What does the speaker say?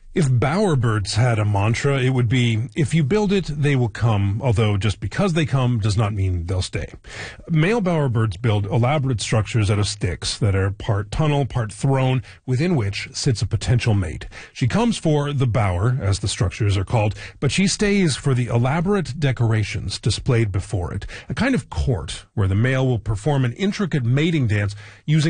If bowerbirds had a mantra, it would be, if you build it, they will come, although just because they come does not mean they'll stay. Male bowerbirds build elaborate structures out of sticks that are part tunnel, part throne, within which sits a potential mate. She comes for the bower, as the structures are called, but she stays for the elaborate decorations displayed before it, a kind of court where the male will perform an intricate mating dance using